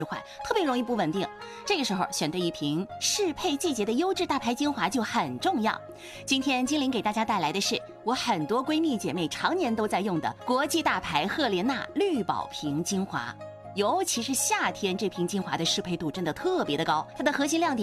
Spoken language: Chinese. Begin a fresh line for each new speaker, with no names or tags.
坏，特别容易不稳定。这个时候选对一瓶适配季节的优质大牌精华就很重要。今天精灵给大家带来的是我很多闺蜜姐妹常年都在用的国际大牌赫莲娜绿宝瓶精华。尤其是夏天，这瓶精华的适配度真的特别的高，它的核心亮点